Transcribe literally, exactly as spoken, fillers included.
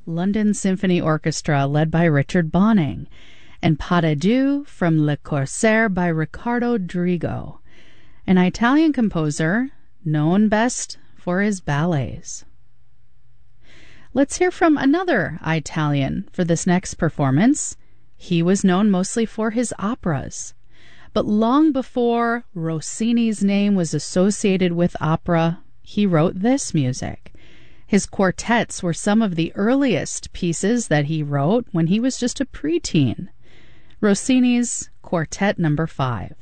London Symphony Orchestra led by Richard Bonning, and Pas de Deux from Le Corsaire by Riccardo Drigo, an Italian composer known best for his ballets. Let's hear from another Italian for this next performance. He was known mostly for his operas, but long before Rossini's name was associated with opera, he wrote this music. His quartets were some of the earliest pieces that he wrote when he was just a preteen. Rossini's Quartet Number Five.